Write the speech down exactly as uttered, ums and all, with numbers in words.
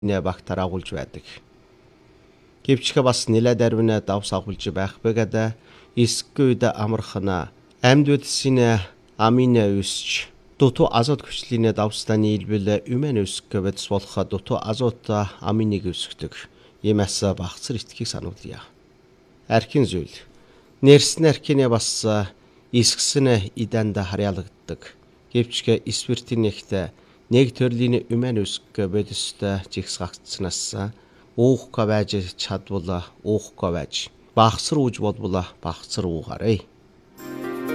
нэ багтар агуулж байдаг. Гэвч бас нэлээд арвина давс агуулж байх бэгада искүйд амархана амьд үдсийн амина үсч дутуу азот хүчлийнэ давстаны илбэл үмэн үсгэвэд болох дутуу азот аминыг үсгдэг. Иймээс багцар итгэхийг сануулъя. Архин зүйл. Нэрсэн архинэ бас исксэн идэнд харьяалагддаг. Гэвч спиртийн нэгт нэг төрлийн үмэн үсгэвэд өстэй жигс гагцснаас уухгүй байж чадвал уухгүй байж багцар ууж болбол багцар уугаарай.